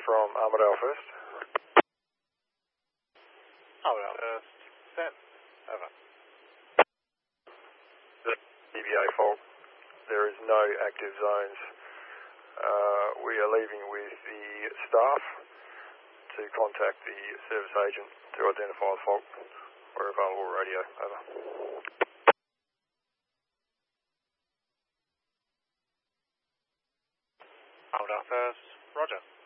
from Armadale First. Armadale First. Set. Over. The DBA fault. There is no active zones. We are leaving with the staff to contact the service agent to identify the fault. We're available radio. Over. Armadale First. Roger.